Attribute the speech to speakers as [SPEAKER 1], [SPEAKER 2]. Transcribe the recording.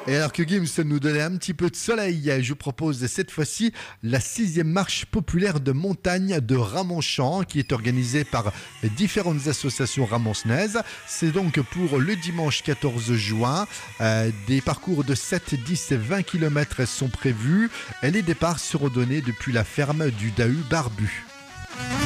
[SPEAKER 1] Et alors que Gims nous donnait un petit peu de soleil, je vous propose cette fois-ci la 6e marche populaire de montagne de Ramonchamp qui est organisée par différentes associations ramoncenaises. C'est donc pour le dimanche 14 juin. Des parcours de 7, 10 et 20 km sont prévus et les départs seront donnés depuis la ferme du Dahu Barbu.